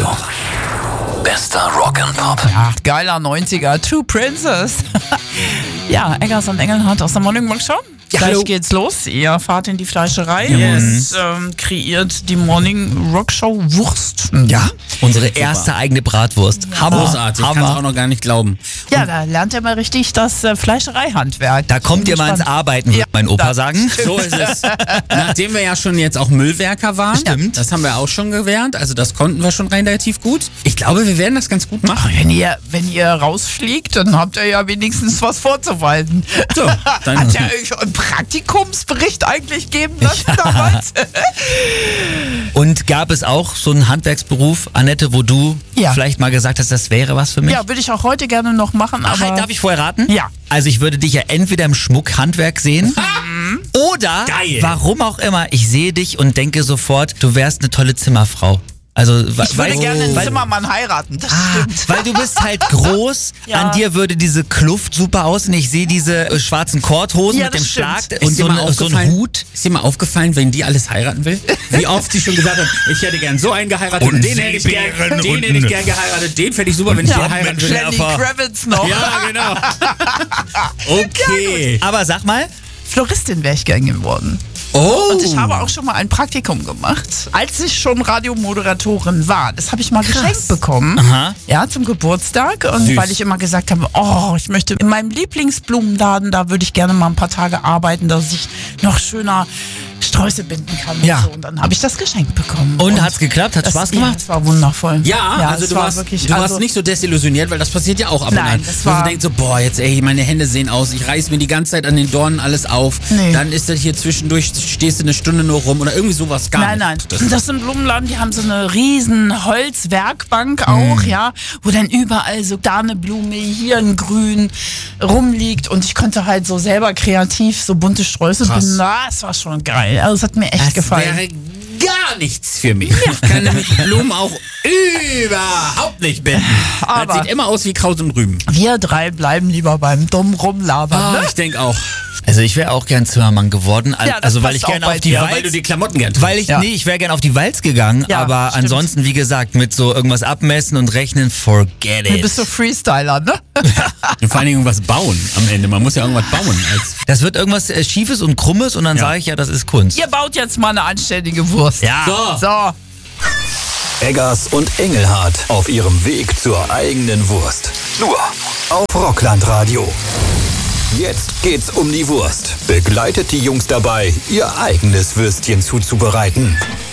Radio. Bester Rock and Pop. Ja, geiler 90er. Two Princess. Ja, Eggers und Engelhardt aus der Morning Rock Show. Ja, Gleich hallo. geht's los. Ihr fahrt in die Fleischerei Yes. und kreiert die Morning Rock Show Wurst. Ja, unsere erste eigene Bratwurst. Hammer. Großartig, ich kann es auch noch gar nicht glauben. Ja, da lernt ihr mal richtig das Fleischereihandwerk. Da kommt ihr mal ins Arbeiten, würde mein Opa sagen. So ist es. Nachdem wir ja schon jetzt auch Müllwerker waren, Stimmt. das haben wir auch schon gelernt, also das konnten wir schon relativ gut. Ich glaube, wir werden das ganz gut machen. Wenn ihr rausfliegt, dann habt ihr ja wenigstens was vorzuweisen. So, dann Hat ja euch einen Praktikumsbericht eigentlich geben lassen damals? Und gab es auch so einen Handwerksberuf, Annette, wo du Ja. vielleicht mal gesagt hast, das wäre was für mich? Ja, würde ich auch heute gerne noch machen, aber... Darf ich vorher raten? Ja. Also ich würde dich ja entweder im Schmuckhandwerk sehen oder, Geil. warum auch immer, ich sehe dich und denke sofort, du wärst eine tolle Zimmerfrau. Also, Ich würde gerne einen Zimmermann heiraten, das stimmt. Weil du bist halt groß, Ja. an dir würde diese Kluft super aussehen. Ich sehe diese schwarzen Korthosen Ja, mit dem das Schlag stimmt. und Ist dir so, mal so ein aufgefallen- Hut. Ist dir mal aufgefallen, wenn die alles heiraten will? Wie oft sie schon gesagt hat, ich hätte gern so einen geheiratet, Und den hätte ich gern, Seebären den und- hätte ich gern geheiratet, den fände ich super, wenn ich den heiraten würde. Lenny Kravitz noch. Ja, genau. Okay. Aber sag mal, Floristin wäre ich gern geworden. Oh. Und ich habe auch schon mal ein Praktikum gemacht, als ich schon Radiomoderatorin war. Das habe ich mal geschenkt bekommen. Aha. Ja, zum Geburtstag. Und Süß. weil ich immer gesagt habe, ich möchte in meinem Lieblingsblumenladen, da würde ich gerne mal ein paar Tage arbeiten, dass ich noch schöner Sträuße binden kann. Ja. Und so. Und dann habe ich das geschenkt bekommen. und hat's geklappt? Hat Spaß Ja, gemacht? das war wundervoll. Ja, also es du war warst, wirklich, du warst nicht so desillusioniert, weil das passiert ja auch ab und Nein, an. das Wo war- du denkst so, boah, jetzt ey, meine Hände sehen aus, ich reiß mir die ganze Zeit an den Dornen alles auf. Nee. Dann ist das hier zwischendurch, stehst du eine Stunde nur rum oder irgendwie sowas gar Nein. nicht. Das sind Blumenladen, die haben so eine riesen Holzwerkbank auch, ja, wo dann überall so da eine Blume, hier ein Grün rumliegt und ich konnte halt so selber kreativ so bunte Sträuße Krass. binden. Es war schon geil. Also es hat mir echt Das gefallen. wäre gar nichts für mich. Ich kann nämlich Blumen auch überhaupt nicht binden. Das Aber- sieht immer aus wie Kraut und Rüben. Wir drei bleiben lieber beim dummen Rumlabern. Ne? Ich denke auch. Also ich wäre auch gern Zimmermann geworden. Ja, das Also weil passt ich auch gerne bei auf die dir. Walz... Weil du die Klamotten gern Weil ich, Ja. nee, ich wäre gerne auf die Walz gegangen, Ja, aber stimmt. ansonsten, wie gesagt, mit so irgendwas abmessen und rechnen, forget Du it. bist so Freestyler, ne? Und vor allen Dingen irgendwas bauen am Ende. Man muss ja irgendwas bauen. Das wird irgendwas Schiefes und Krummes und dann Ja. sage ich ja, das ist Kunst. Ihr baut jetzt mal eine anständige Wurst. Ja. So. Eggers und Engelhardt auf ihrem Weg zur eigenen Wurst. Nur auf Rockland Radio. Jetzt geht's um die Wurst. Begleitet die Jungs dabei, ihr eigenes Würstchen zuzubereiten.